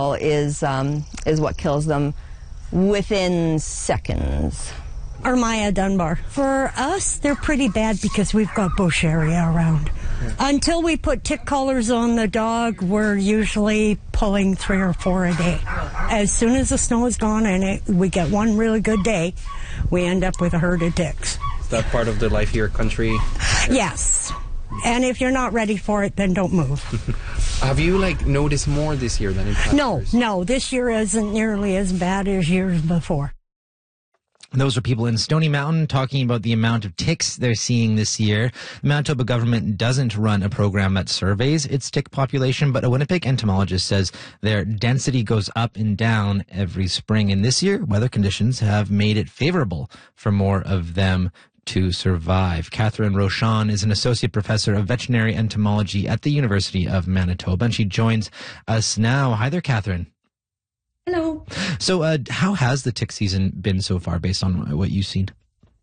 is what kills them within seconds. Armia Dunbar. For us, they're pretty bad because we've got bush area around. Until we put tick collars on the dog, we're usually pulling 3 or 4 a day. As soon as the snow is gone and we get one really good day, we end up with a herd of ticks. Is that part of the life here country? Yes. And if you're not ready for it, then don't move. Have you noticed more this year than in past years? No. This year isn't nearly as bad as years before. Those are people in Stony Mountain talking about the amount of ticks they're seeing this year. The Manitoba government doesn't run a program that surveys its tick population, but a Winnipeg entomologist says their density goes up and down every spring. And this year, weather conditions have made it favorable for more of them to survive. Catherine Rochon is an associate professor of veterinary entomology at the University of Manitoba, and she joins us now. Hi there, Catherine. Hello. So how has the tick season been so far based on what you've seen?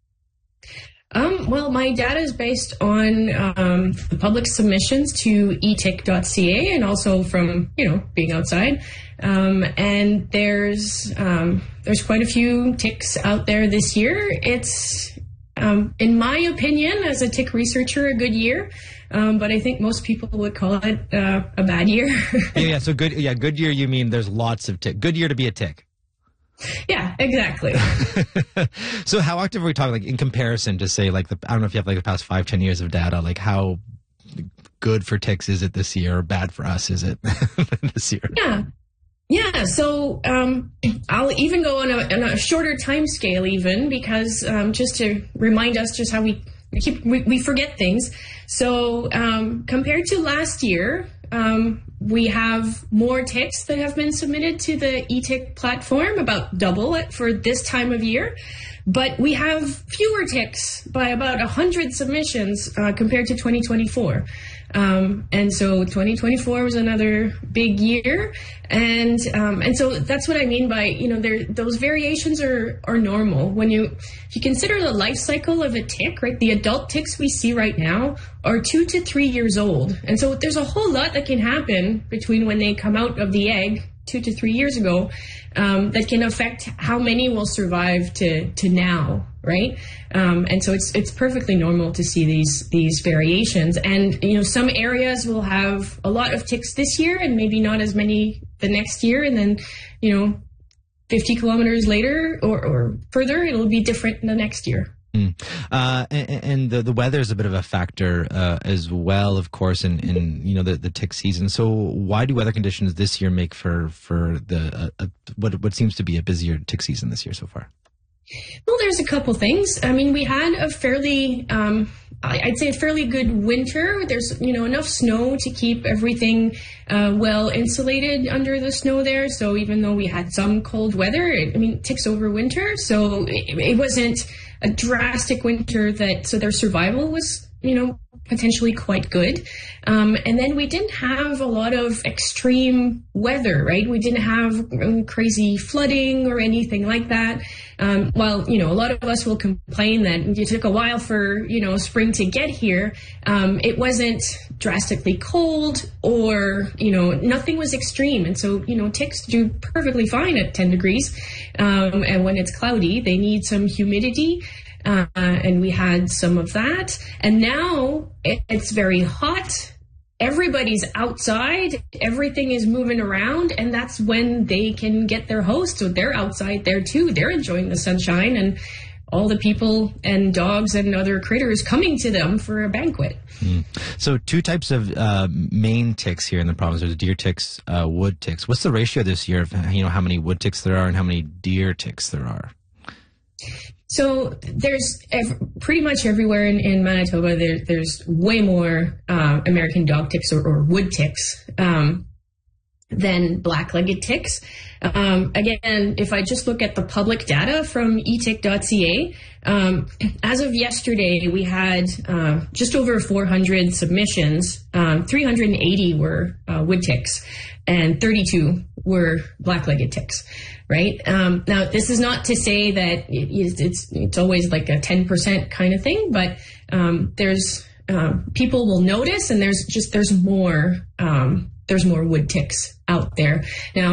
Well, my data is based on the public submissions to etick.ca and also from, being outside. And there's quite a few ticks out there this year. It's, in my opinion, as a tick researcher, a good year. But I think most people would call it a bad year. Yeah. So good year. You mean there's lots of tick. Good year to be a tick. Yeah, exactly. So how active are we talking? In comparison to say, I don't know if you have the past 5-10 years of data. How good for ticks is it this year, or bad for us is it this year? Yeah. So I'll even go on a shorter time scale, even because just to remind us just how we forget things. So compared to last year, we have more ticks that have been submitted to the eTick platform, about double it for this time of year. But we have fewer ticks by about 100 submissions compared to 2024. And so 2024 was another big year. And so that's what I mean by, those variations are normal. If you consider the life cycle of a tick, right, the adult ticks we see right now are 2 to 3 years old. And so there's a whole lot that can happen between when they come out of the egg 2 to 3 years ago, that can affect how many will survive to now, right? And so it's perfectly normal to see these variations. And, some areas will have a lot of ticks this year and maybe not as many the next year. And then, 50 kilometers later or further, it'll be different the next year. And the weather is a bit of a factor as well, of course, in the tick season. So why do weather conditions this year make for the what seems to be a busier tick season this year so far? Well, there's a couple things. I mean, we had a fairly, I'd say a fairly good winter. There's, enough snow to keep everything well insulated under the snow there. So even though we had some cold weather, ticks over winter. So it wasn't a drastic winter so their survival was, potentially quite good. And then we didn't have a lot of extreme weather, right? We didn't have crazy flooding or anything like that. While, a lot of us will complain that it took a while for, spring to get here. It wasn't drastically cold or, nothing was extreme. And so, ticks do perfectly fine at 10 degrees. And when it's cloudy, they need some humidity. And we had some of that. And now it's very hot. Everybody's outside. Everything is moving around. And that's when they can get their host. So they're outside there too. They're enjoying the sunshine and all the people and dogs and other critters coming to them for a banquet. So 2 types of main ticks here in the province. There's deer ticks, wood ticks. What's the ratio this year of, how many wood ticks there are and how many deer ticks there are? So there's pretty much everywhere in Manitoba, there's way more American dog ticks or wood ticks than black-legged ticks. Again, if I just look at the public data from etick.ca, as of yesterday, we had just over 400 submissions. 380 were wood ticks and 32 were black-legged ticks. Right. Now, this is not to say that it's always like a 10% kind of thing, but there's people will notice, and there's more wood ticks out there now.